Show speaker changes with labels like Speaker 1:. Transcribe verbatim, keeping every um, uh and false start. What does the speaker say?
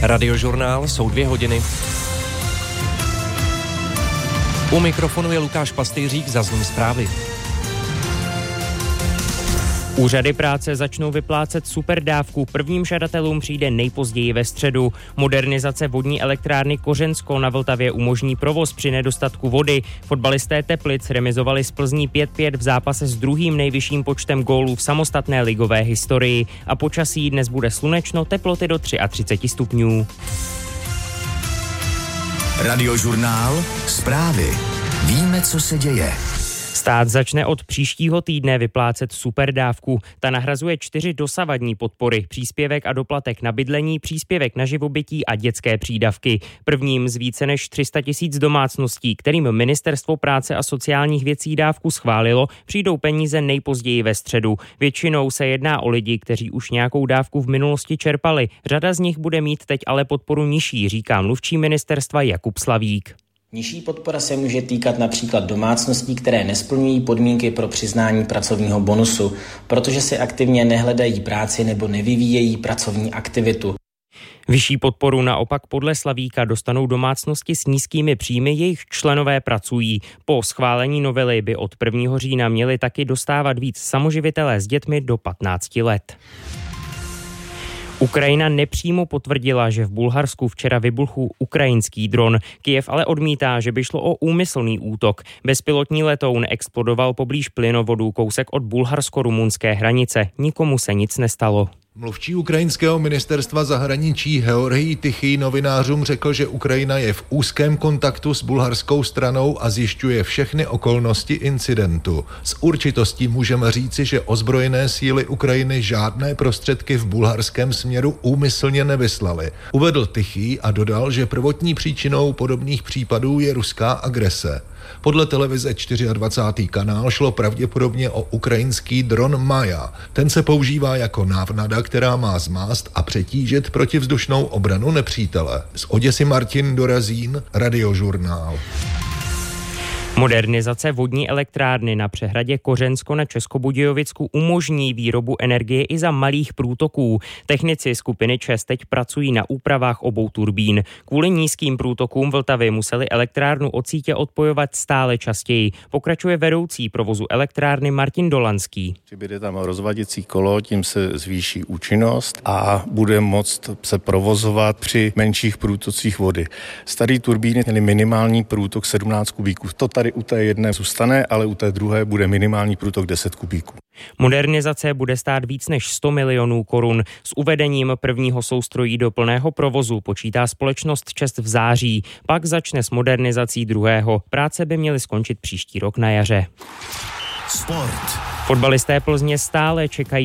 Speaker 1: Radiožurnál, jsou dvě hodiny. U mikrofonu je Lukáš Pastýřík, zazní zprávy.
Speaker 2: Úřady práce začnou vyplácet superdávku. Prvním žadatelům přijde nejpozději ve středu. Modernizace vodní elektrárny Kořensko na Vltavě umožní provoz při nedostatku vody. Fotbalisté Teplic remizovali s Plzní pět pět v zápase s druhým nejvyšším počtem gólů v samostatné ligové historii. A počasí dnes bude slunečno, teploty do třicet tři stupňů.
Speaker 3: Radiožurnál, zprávy. Víme, co se děje.
Speaker 2: Stát začne od příštího týdne vyplácet superdávku. Ta nahrazuje čtyři dosavadní podpory: příspěvek a doplatek na bydlení, příspěvek na živobytí a dětské přídavky. Prvním z více než tři sta tisíc domácností, kterým Ministerstvo práce a sociálních věcí dávku schválilo, přijdou peníze nejpozději ve středu. Většinou se jedná o lidi, kteří už nějakou dávku v minulosti čerpali. Řada z nich bude mít teď ale podporu nižší, říká mluvčí ministerstva Jakub Slavík.
Speaker 4: Nižší podpora se může týkat například domácností, které nesplňují podmínky pro přiznání pracovního bonusu, protože si aktivně nehledají práci nebo nevyvíjejí pracovní aktivitu.
Speaker 2: Vyšší podporu naopak podle Slavíka dostanou domácnosti s nízkými příjmy, jejich členové pracují. Po schválení novely by od prvního října měli taky dostávat víc samoživitelé s dětmi do patnácti let. Ukrajina nepřímo potvrdila, že v Bulharsku včera vybuchl ukrajinský dron. Kyjev ale odmítá, že by šlo o úmyslný útok. Bezpilotní letoun explodoval poblíž plynovodu kousek od bulharsko-rumunské hranice. Nikomu se nic nestalo.
Speaker 5: Mluvčí ukrajinského ministerstva zahraničí Georgij Tichý novinářům řekl, že Ukrajina je v úzkém kontaktu s bulharskou stranou a zjišťuje všechny okolnosti incidentu. S určitostí můžeme říci, že ozbrojené síly Ukrajiny žádné prostředky v bulharském směru úmyslně nevyslaly. Uvedl Tichý a dodal, že prvotní příčinou podobných případů je ruská agrese. Podle televize dvacátý čtvrtý kanál šlo pravděpodobně o ukrajinský dron Maja. Ten se používá jako návnada, která má zmást a přetížit protivzdušnou obranu nepřítele. Z Oděsy Martin Dorazín, Radiožurnál.
Speaker 2: Modernizace vodní elektrárny na přehradě Kořensko na Českobudějovicku umožní výrobu energie i za malých průtoků. Technici skupiny ČEZ teď pracují na úpravách obou turbín. Kvůli nízkým průtokům Vltavy museli elektrárnu od sítě odpojovat stále častěji. Pokračuje vedoucí provozu elektrárny Martin Dolanský.
Speaker 6: Přibude tam rozvadicí kolo, tím se zvýší účinnost a bude moct se provozovat při menších průtocích vody. Starý turbíny měly minimální průtok sedmnáct kubíků. To tady u té jedné zůstane, ale u té druhé bude minimální průtok deset kubíků.
Speaker 2: Modernizace bude stát víc než sto milionů korun. S uvedením prvního soustrojí do plného provozu počítá společnost ČEZ v září. Pak začne s modernizací druhého. Práce by měly skončit příští rok na jaře.
Speaker 3: Sport.
Speaker 2: Fotbalisté Plzně stále čekají